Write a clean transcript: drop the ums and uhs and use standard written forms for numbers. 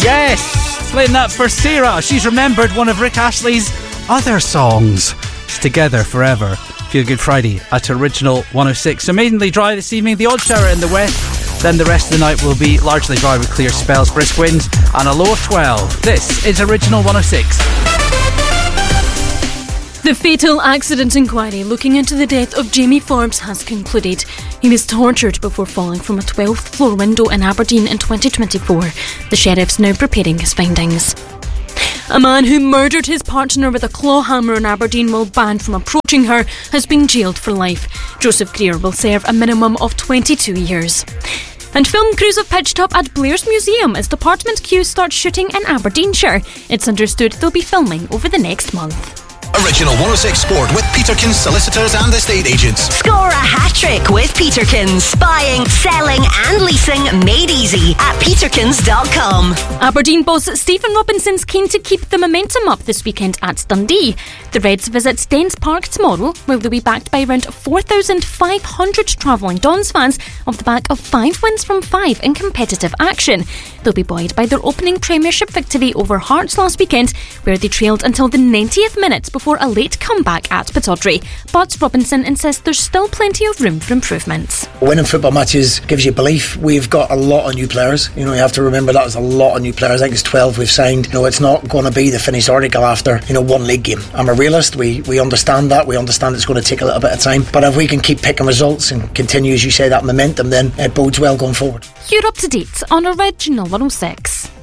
Yes, playing that for Sarah. She's remembered one of Rick Astley's other songs. It's Together Forever. Feel Good Friday at Original 106. Amazingly dry this evening. The odd shower in the west. Then the rest of the night will be largely dry with clear spells, brisk winds and a low of 12. This is Original 106. The fatal accident inquiry looking into the death of Jamie Forbes has concluded. He was tortured before falling from a 12th floor window in Aberdeen in 2024. The sheriff's now preparing his findings. A man who murdered his partner with a claw hammer in Aberdeen while banned from approaching her has been jailed for life. Joseph Greer will serve a minimum of 22 years. And film crews have pitched up at Blair's Museum as Department Q starts shooting in Aberdeenshire. It's understood they'll be filming over the next month. Original 106 Sport with Peterkins Solicitors and Estate Agents. Score a hat-trick with Peterkins. Buying, selling and leasing made easy at peterkins.com. Aberdeen boss Stephen Robinson's keen to keep the momentum up this weekend at Dundee. The Reds visit Dens Park tomorrow, where they'll be backed by around 4,500 travelling Dons fans off the back of 5 wins from 5 in competitive action. They'll be buoyed by their opening Premiership victory over Hearts last weekend, where they trailed until the 90th minute before a late comeback at Pittodrie. But Robinson insists there's still plenty of room for improvements. Winning football matches gives you belief. We've got a lot of new players. You have to remember that there's a lot of new players. I think it's 12 we've signed. It's not going to be the finished article after, one league game. I'm a realist. We understand that. We understand it's going to take a little bit of time. But if we can keep picking results and continue, as you say, that momentum, then it bodes well going forward. You're up to date on Original 106.